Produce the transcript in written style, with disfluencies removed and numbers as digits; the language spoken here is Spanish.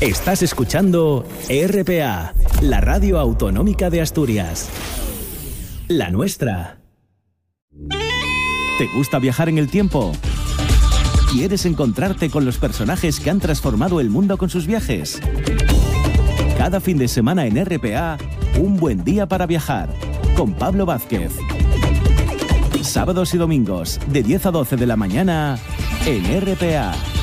Estás escuchando RPA, la radio autonómica de Asturias. La nuestra. ¿Te gusta viajar en el tiempo? ¿Quieres encontrarte con los personajes que han transformado el mundo con sus viajes? Cada fin de semana en RPA, un buen día para viajar, con Pablo Vázquez. Sábados y domingos, de 10 a 12 de la mañana, en RPA.